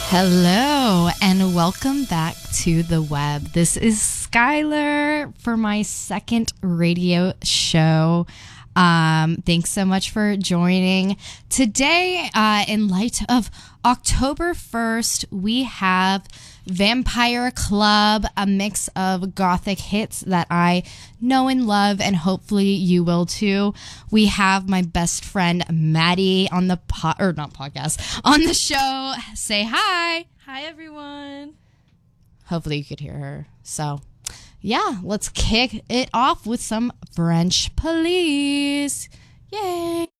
Hello and welcome back to the web. This is Skylar for my second radio show. Thanks so much for joining. Today, in light of October 1st, we have Vampire Club, a mix of gothic hits that I know and love, and hopefully you will too. We have my best friend Maddie on the on the show. Say hi. Hi, everyone. Hopefully you could hear her. So, yeah, let's kick it off with some French Police. Yay.